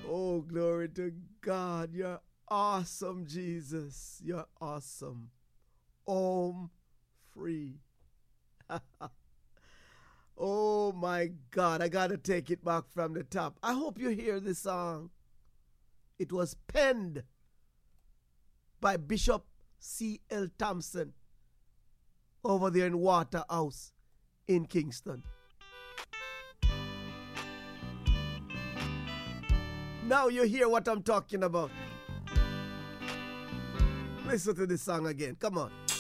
Oh, glory to God. You're awesome, Jesus. You're awesome. Home free. Oh my God, I gotta take it back from the top. I hope you hear this song. It was penned by Bishop C.L. Thompson over there in Waterhouse in Kingston. Now you hear what I'm talking about. Listen to this song again. Come on.